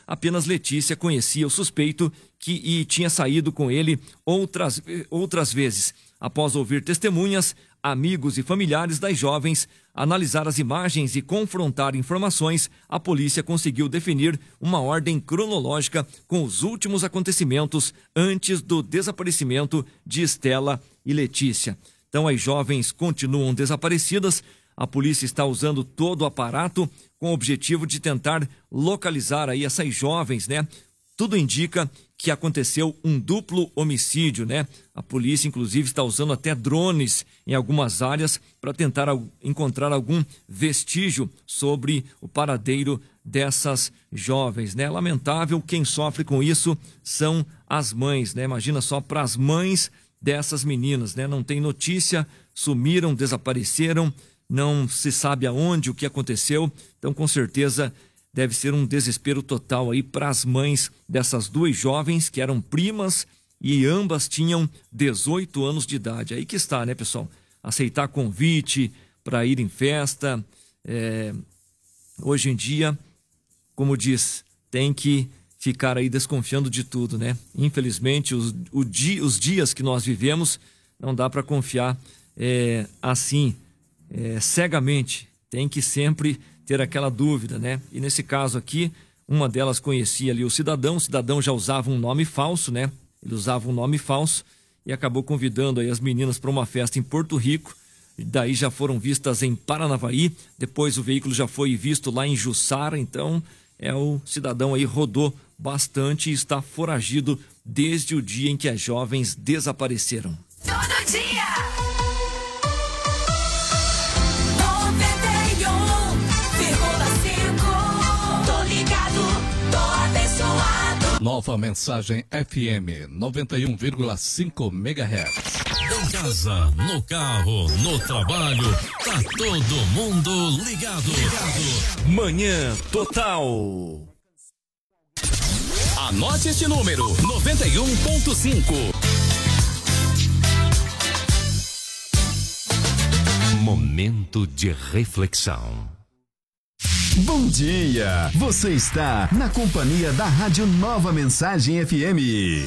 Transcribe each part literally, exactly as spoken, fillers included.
apenas Letícia conhecia o suspeito que, e tinha saído com ele outras, outras vezes. Após ouvir testemunhas, amigos e familiares das jovens, analisar as imagens e confrontar informações, a polícia conseguiu definir uma ordem cronológica com os últimos acontecimentos antes do desaparecimento de Estela e Letícia. Então, as jovens continuam desaparecidas. A polícia está usando todo o aparato com o objetivo de tentar localizar aí essas jovens, né? Tudo indica que aconteceu um duplo homicídio, né? A polícia, inclusive, está usando até drones em algumas áreas para tentar encontrar algum vestígio sobre o paradeiro dessas jovens, né? Lamentável, quem sofre com isso são as mães, né? Imagina só para as mães dessas meninas, né? Não tem notícia, sumiram, desapareceram, não se sabe aonde, o que aconteceu. Então, com certeza, deve ser um desespero total aí para as mães dessas duas jovens que eram primas e ambas tinham dezoito anos de idade. Aí que está, né, pessoal? Aceitar convite para ir em festa. É... Hoje em dia, como diz, tem que ficar aí desconfiando de tudo, né? Infelizmente, os, o dia, os dias que nós vivemos, não dá para confiar é, assim, é, cegamente. Tem que sempre ter aquela dúvida, né? E nesse caso aqui, uma delas conhecia ali o cidadão, o cidadão já usava um nome falso, né? Ele usava um nome falso e acabou convidando aí as meninas para uma festa em Porto Rico. Daí já foram vistas em Paranavaí, depois o veículo já foi visto lá em Jussara. Então, é o cidadão aí rodou bastante e está foragido desde o dia em que as jovens desapareceram. Todo dia! Nova Mensagem F M noventa e um vírgula cinco megahertz. Em casa, no carro, no trabalho, tá todo mundo ligado. ligado. Manhã Total. Anote este número: noventa e um ponto cinco. Momento de reflexão. Bom dia! Você está na companhia da Rádio Nova Mensagem F M.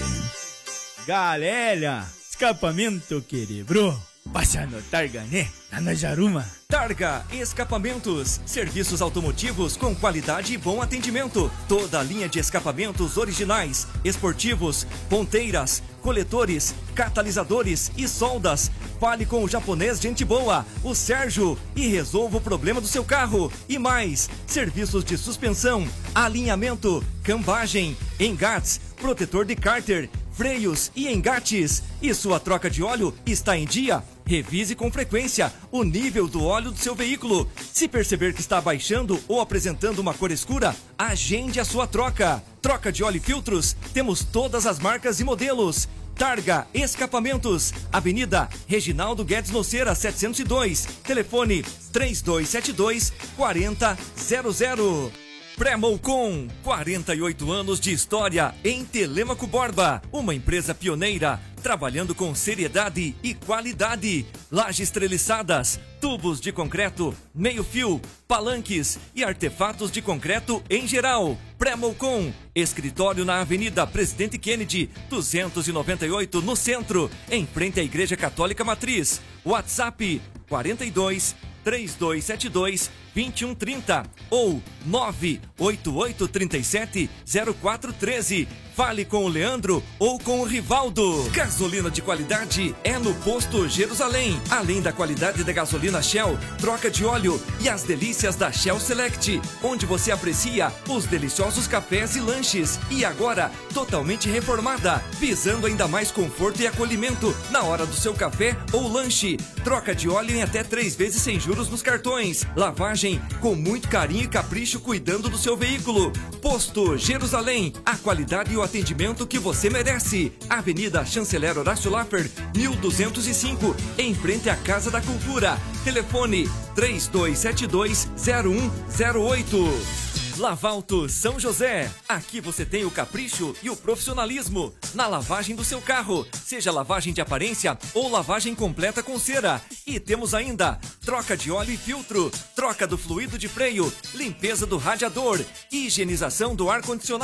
Galera, escapamento quebrou. Passa no Targa, né? Lá na Jaruma. Targa Escapamentos, serviços automotivos com qualidade e bom atendimento. Toda a linha de escapamentos originais, esportivos, ponteiras, coletores, catalisadores e soldas. Fale com o japonês gente boa, o Sérgio, e resolva o problema do seu carro. E mais, serviços de suspensão, alinhamento, cambagem, engates, protetor de cárter, freios e engates. E sua troca de óleo está em dia? Revise com frequência o nível do óleo do seu veículo. Se perceber que está baixando ou apresentando uma cor escura, agende a sua troca. Troca de óleo e filtros, temos todas as marcas e modelos. Targa Escapamentos, Avenida Reginaldo Guedes Noceira, setecentos e dois. Telefone três dois sete dois, quatro zero zero zero. Pré-Molcom, quarenta e oito anos de história em Telêmaco Borba, uma empresa pioneira, trabalhando com seriedade e qualidade. Lajes treliçadas, tubos de concreto, meio-fio, palanques e artefatos de concreto em geral. Pré-Molcom, escritório na Avenida Presidente Kennedy, duzentos e noventa e oito, no centro, em frente à Igreja Católica Matriz. WhatsApp quarenta e dois, três dois sete dois, dois um três zero ou nove oito oito três sete, zero quatro um três. Fale com o Leandro ou com o Rivaldo. Gasolina de qualidade é no Posto Jerusalém. Além da qualidade da gasolina Shell, troca de óleo e as delícias da Shell Select, onde você aprecia os deliciosos cafés e lanches. E agora, totalmente reformada, visando ainda mais conforto e acolhimento na hora do seu café ou lanche. Troca de óleo em até três vezes sem juros nos cartões. Lavagem com muito carinho e capricho, cuidando do seu veículo. Posto Jerusalém, a qualidade e o atendimento que você merece. Avenida Chanceler Horácio Laffer, mil duzentos e cinco, em frente à Casa da Cultura. Telefone três dois sete dois, zero um zero oito. Lavalto São José, aqui você tem o capricho e o profissionalismo na lavagem do seu carro, seja lavagem de aparência ou lavagem completa com cera. E temos ainda troca de óleo e filtro, troca do fluido de freio, limpeza do radiador, higienização do ar-condicionado.